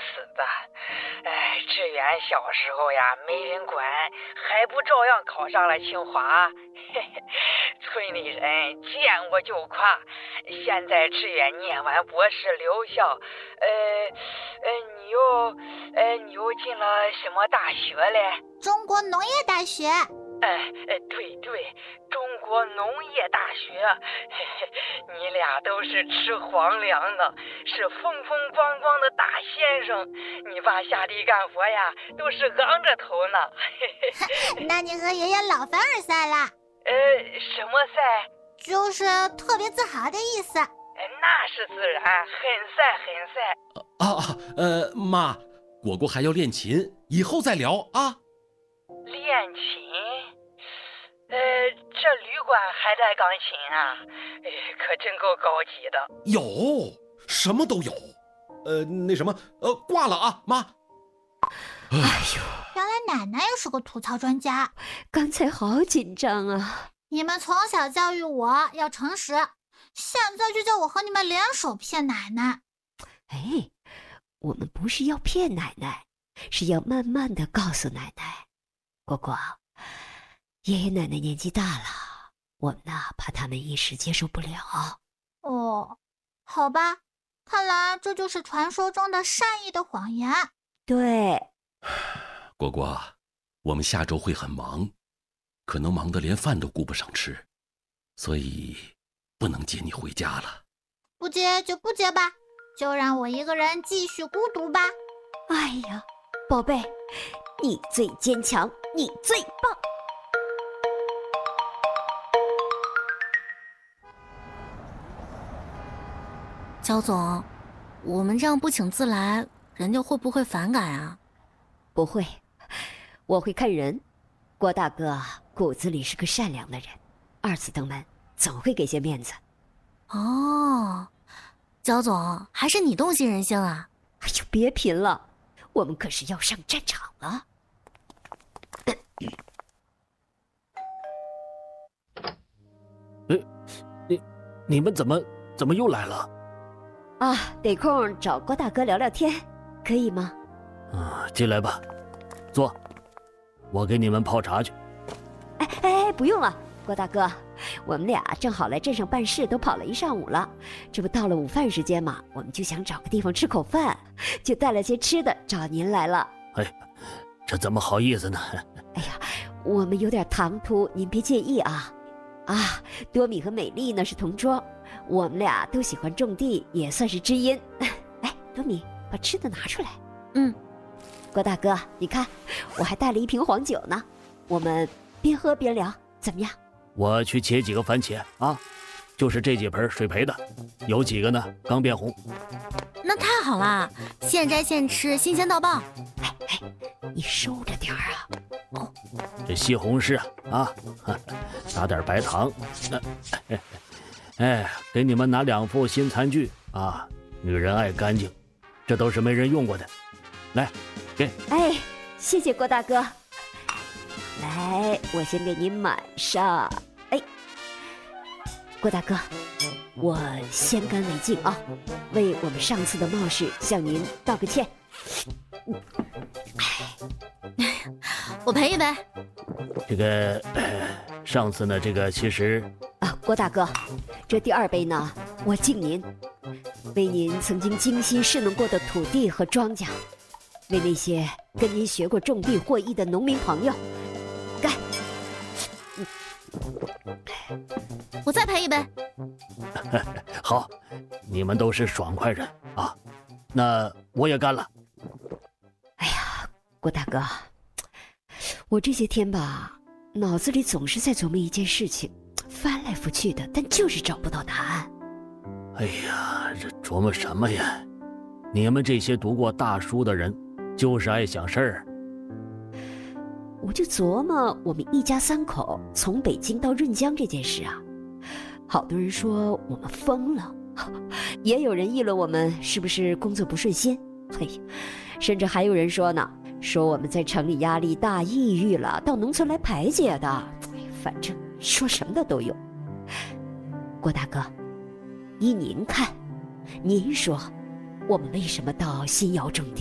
死的！哎，志远小时候呀没人管，还不照样考上了清华？嘿嘿，村里人见过就夸。现在志远念完博士留校，你又进了什么大学嘞？ 中国农业大学。 对，中国农业大学。嘿嘿，你俩都是吃皇粮的，是风风光光的大先生。你爸下地干活呀，都是昂着头呢。嘿嘿， 那你和爷爷老凡尔赛了？ 什么赛？ 就是特别自豪的意思。 那是自然，很赛。 妈，果果还要练琴，以后再聊啊。 练琴？这旅馆还带钢琴啊？可真够高级的。 有，什么都有。那什么，挂了啊，妈。 哎呦， 原来奶奶也是个吐槽专家。 刚才好紧张啊！ 你们从小教育我要诚实，现在就叫我和你们联手骗奶奶。 哎，我们不是要骗奶奶，是要慢慢的告诉奶奶，果果，爷爷奶奶年纪大了，我们呢怕他们一时接受不了。 哦，好吧，看来这就是传说中的善意的谎言。 对， 果果，我们下周会很忙，可能忙得连饭都顾不上吃，所以不能接你回家了。 不接就不接吧，就让我一个人继续孤独吧。 哎呀，宝贝，你最坚强，你最棒。 焦总，我们这样不请自来，人家会不会反感啊？ 不会，我会看人。郭大哥骨子里是个善良的人，二次登门总会给些面子。 哦，焦总，还是你洞悉人性啊！ 哎呦，别贫了，我们可是要上战场了。 你们怎么又来了？ 啊，得空找郭大哥聊聊天，可以吗？ 进来吧，坐，我给你们泡茶去。 哎，不用了，郭大哥，我们俩正好来镇上办事，都跑了一上午了，这不到了午饭时间嘛，我们就想找个地方吃口饭，就带了些吃的找您来了。 哎，这怎么好意思呢？ 哎呀，我们有点唐突，您别介意啊。多米和美丽呢是同桌，我们俩都喜欢种地，也算是知音。哎，多米，把吃的拿出来。郭大哥，你看，我还带了一瓶黄酒呢，我们边喝边聊，怎么样？ 我去切几个番茄啊，就是这几盆水培的，有几个呢刚变红。 那太好啦，现摘现吃，新鲜到爆。 哎，你收着点啊。 这西红柿啊，打点白糖。给你们拿2副新餐具啊，女人爱干净，这都是没人用过的。来，给。 哎，谢谢郭大哥。来，我先给您满上。哎，郭大哥，我先干为敬啊，为我们上次的冒失向您道个歉。 我赔一杯。 这个上次呢，这个其实郭大哥，这第2杯呢，我敬您，为您曾经精心侍弄过的土地和庄稼，为那些跟您学过种地获益的农民朋友，干！ 我再赔一杯。 好，你们都是爽快人啊，那我也干了。 哎呀，郭大哥，我这些天吧，脑子里总是在琢磨一件事情，翻来覆去的，但就是找不到答案。 哎呀，这琢磨什么呀？你们这些读过大书的人，就是爱想事儿。 我就琢磨我们一家3口从北京到润江这件事啊，好多人说我们疯了，也有人议论我们是不是工作不顺心，嘿，甚至还有人说呢，说我们在城里压力大，抑郁了，到农村来排解的，反正说什么的都有。郭大哥，依您看，您说我们为什么到新窑种地？